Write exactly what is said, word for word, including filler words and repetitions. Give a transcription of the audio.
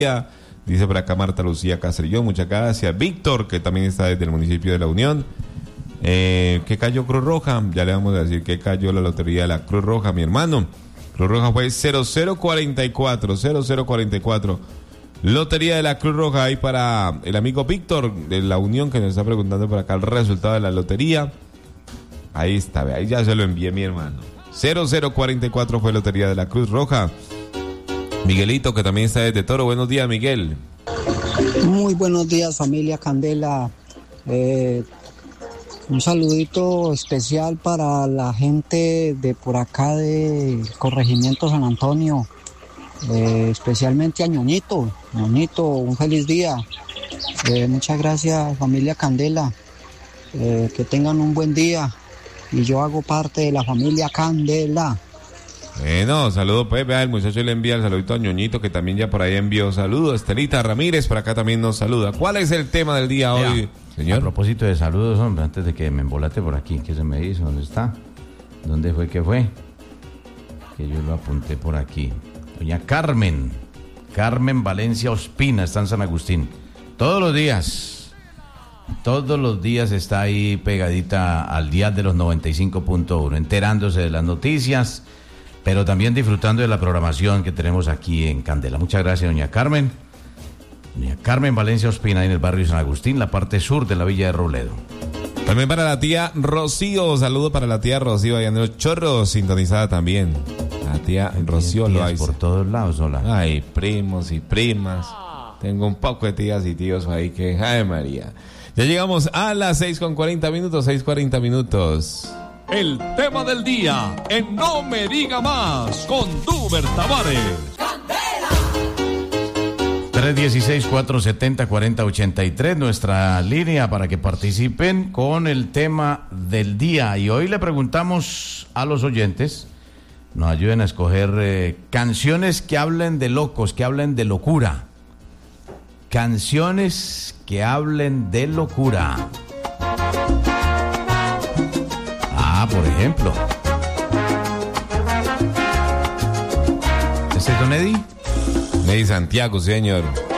Dice por acá Marta Lucía Castrillón, muchas gracias. Víctor, que también está desde el municipio de La Unión. Eh, ¿Qué cayó Cruz Roja? Ya le vamos a decir que cayó la lotería de la Cruz Roja, mi hermano. Cruz Roja fue cero cero cuarenta y cuatro, cero cero cuarenta y cuatro. Lotería de la Cruz Roja ahí para el amigo Víctor de La Unión, que nos está preguntando por acá el resultado de la lotería. Ahí está, ahí ya se lo envié, mi hermano. cero cero cuarenta y cuatro fue Lotería de la Cruz Roja. Miguelito, que también está desde Toro. Buenos días, Miguel. Muy buenos días, familia Candela. Eh, un saludito especial para la gente de por acá de Corregimiento San Antonio, eh, especialmente a Ñoñito. Ñoñito, un feliz día. Eh, muchas gracias, familia Candela. Eh, que tengan un buen día. Y yo hago parte de la familia Candela. Bueno, saludo pues, vea, el muchacho le envía el saludito a Ñoñito, que también ya por ahí envió saludos. Estelita Ramírez por acá también nos saluda. ¿Cuál es el tema del día Mira, hoy, señor? A propósito de saludos, hombre, antes de que me embolate por aquí, ¿qué se me hizo? ¿Dónde está? ¿Dónde fue que fue? Que yo lo apunté por aquí. Doña Carmen, Carmen Valencia Ospina, está en San Agustín. Todos los días, todos los días está ahí pegadita al dial de los noventa y cinco punto uno, enterándose de las noticias, pero también disfrutando de la programación que tenemos aquí en Candela. Muchas gracias, doña Carmen. Doña Carmen Valencia Ospina, en el barrio San Agustín, la parte sur de la villa de Robledo. También para la tía Rocío, saludo para la tía Rocío, allá en los Chorros, sintonizada también. La tía Rocío lo hay. Por todos lados, hola. Ay, primos y primas. Tengo un poco de tías y tíos ahí que, ay María. Ya llegamos a las seis con cuarenta minutos, seis cuarenta minutos. El tema del día en No Me Diga Más con Duber Tavares. tres uno seis, cuatro siete cero, cuatro cero ocho tres, nuestra línea para que participen con el tema del día. Y hoy le preguntamos a los oyentes, nos ayuden a escoger eh, canciones que hablen de locos, que hablen de locura. Canciones que hablen de locura. Ah, por ejemplo. ¿Ese es Don Eddie? Eddie Santiago, señor.